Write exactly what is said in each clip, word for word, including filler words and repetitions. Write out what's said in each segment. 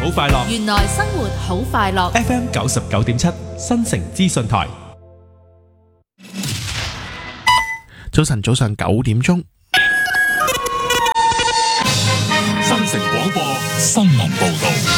好快樂。 原來生活好快樂。 F M 九十九點七新城資訊台。 早晨，早上九點鐘。 新城廣播新聞報道。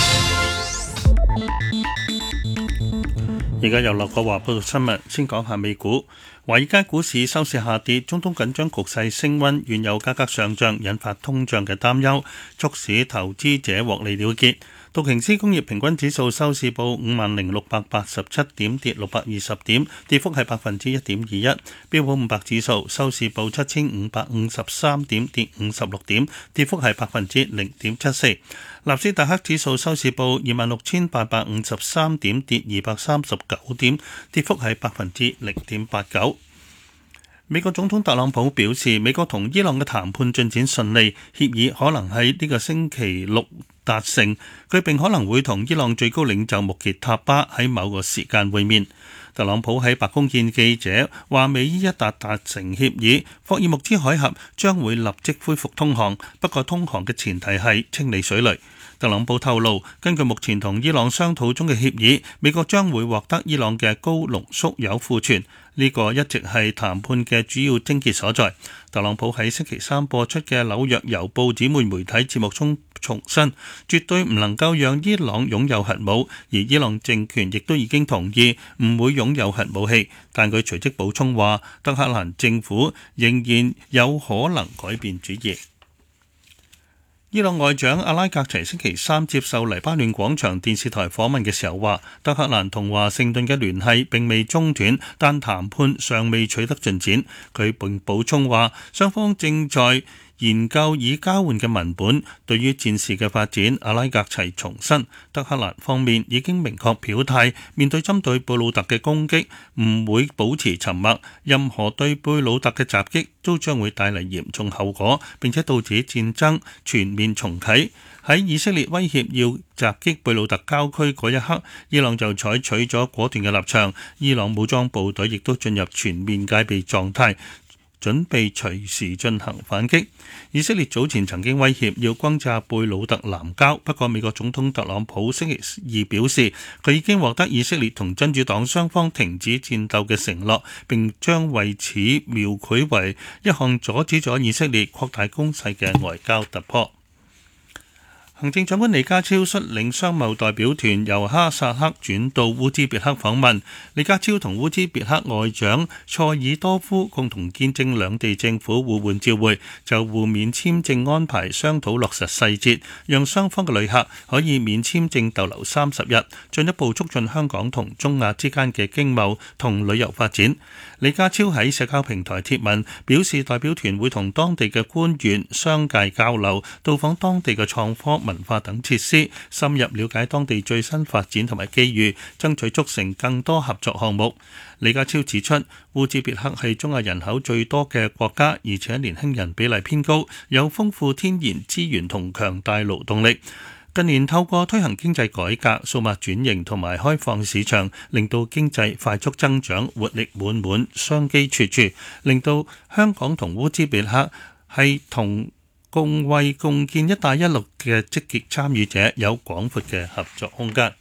而家由劉國華報道新聞，先講下美股。華爾街股市收市下跌，中東緊張局勢升溫，原油價格上漲，引發通脹嘅擔憂，促使投資者獲利了結。道瓊斯工業平均指數收市報五萬零六百八十七點，跌六百二十點，跌幅係百分之一點二一。標普五百指數收市報七千五百五十三點，跌五十六點，跌幅係百分之零點七四。納斯達克指數收市報二萬六千八百五十三點，跌二百三十九點，跌幅係百分之零點八九。美國總統特朗普表示，美國同伊朗嘅談判進展順利，協議可能喺呢個星期六達成。佢並可能會同伊朗最高領袖穆傑塔巴喺某個時間會面。特朗普喺白宮見記者話，美伊一達達成協議，霍爾木茲海峽將會立即恢復通航，不過通航嘅前提係清理水雷。特朗普透露，根據目前同伊朗商討中嘅協議，美國將會獲得伊朗嘅高濃縮鈾庫存，呢個一直係談判嘅主要症結所在。特朗普喺星期三播出嘅紐約郵報姊妹媒體節目中重申，絕對唔能夠讓伊朗擁有核武，而伊朗政權亦都已經同意唔會擁有核武器。但佢隨即補充話，德黑蘭政府仍然有可能改變主意。伊朗外長阿拉格齊星期三接受黎巴嫩廣場電視台訪問嘅時候話，德黑蘭同華盛頓嘅聯繫並未中斷，但談判尚未取得進展。佢並補充話，雙方正在研究以交換嘅文本。對於戰事嘅發展，阿拉格齊重申，德黑蘭方面已經明確表態，面對針對貝魯特嘅攻擊，唔會保持沉默。任何對貝魯特嘅襲擊都將會帶嚟嚴重後果，並且導致戰爭全面重啟。喺以色列威脅要襲擊貝魯特郊區嗰一刻，伊朗就採取咗果斷嘅立場。伊朗武裝部隊亦都進入全面戒備狀態，準備隨時進行反擊。以色列早前曾經威脅要轟炸貝魯特南郊，不過美國總統特朗普星期二表示，佢已經獲得以色列同真主黨雙方停止戰鬥嘅承諾，並將為此描繪為一項阻止咗以色列擴大攻勢嘅外交突破。行政長官李家超率領商貿代表團由哈薩克轉到烏茲別克訪問。李家超同烏茲別克外長塞爾多夫共同見證兩地政府互換照會，就互免簽證安排商討落實細節，讓雙方嘅旅客可以免簽證逗留三十日，進一步促進香港同中亞之間嘅經貿同旅遊發展。李家超喺社交平台貼文表示，代表團會同當地嘅官員、商界交流，到訪當地嘅創科文化等設施，深入了解當地最新發展同埋機遇，爭取促成更多合作項目。李家超指出，烏茲別克係中亞人口最多嘅國家，而且年輕人比例偏高，有豐富天然資源同強大勞動力。近年透過推行經濟改革、數碼轉型同埋開放市場，令到經濟快速增長，活力滿滿，商機處處，令到香港同烏茲別克係同共為共建一帶一路嘅積極參與者，有廣闊嘅合作空間。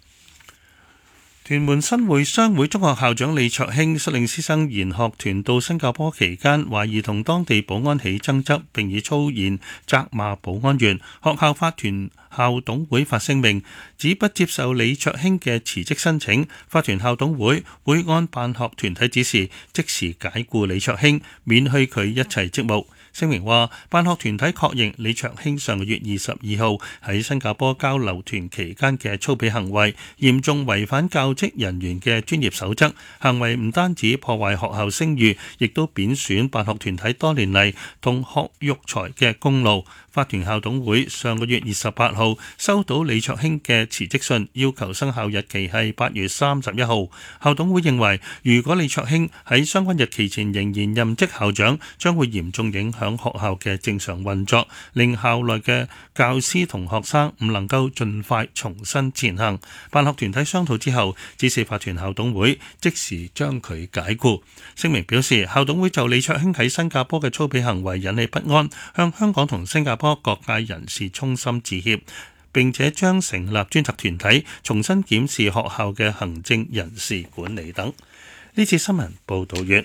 屯門新會商會中學校長李卓興率領師生研學團到新加坡期間，懷疑同當地保安起爭執，並以粗言責罵保安員。學校法團校董會發聲明，指不接受李卓興嘅辭職申請。法團校董會會按辦學團體指示，即時解僱李卓興，免去佢一切職務。聲明話，辦學團體確認李卓興上個月二十二號喺新加坡交流團期間嘅粗鄙行為，嚴重違反教職人員嘅專業守則，行為唔單止破壞學校聲譽，亦都貶損辦學團體多年嚟同學育才嘅功勞。法團校董會上個月二十八號收到李卓興嘅辭職信，要求生效日期係八月三十一號。校董會認為，如果李卓興喺相關日期前仍然任職校長，將會嚴重影響學校嘅正常運作，令校內嘅教師同學生唔能夠盡快重新前行。辦學團體商討之後，指示法團校董會即時將佢解僱。聲明表示，校董會就李卓興喺新加坡嘅粗鄙行為引起不安，向香港同新加坡各界人士衷心致歉， 並且將成立專責團體重新檢視學校嘅行政人事管理等。呢次新聞報導完。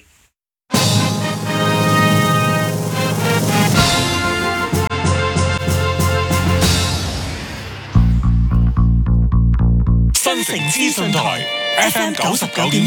新城資訊台 F M 九十九點